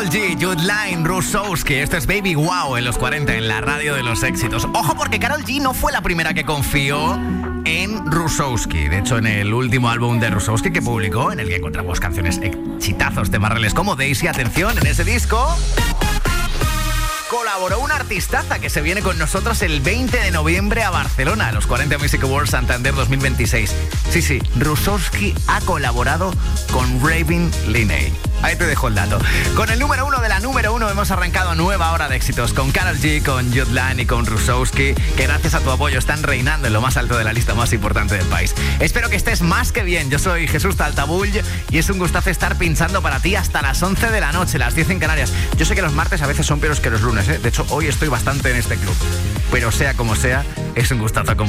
Karol G, Jude Line, Rusowski. Esto es Baby Wow en los 40 en la radio de los éxitos. Ojo, porque Karol G no fue la primera que confió en Rusowski. De hecho, en el último álbum de Rusowski que publicó, en el que encontramos canciones exitazos de Marreles como Daisy, atención, en ese disco colaboró una artistaza que se viene con nosotros el 20 de noviembre a Barcelona, a los 40 Music Awards Santander 2026. Sí, Rusowski ha colaborado con Ravin Linney. Ahí te dejo el dato. Con el número 1 de la número 1 hemos arrancado nueva hora de éxitos con Karol G, con Jude Line y con Rusowski, que gracias a tu apoyo están reinando en lo más alto de la lista más importante del país. Espero que estés más que bien. Yo soy Jesús Taltabull y es un gustazo estar pinchando para ti hasta las 11 de la noche, las 10 en Canarias. Yo sé que los martes a veces son peores que los lunes, ¿eh? De hecho, hoy estoy bastante en este club. Pero sea como sea, es un gustazo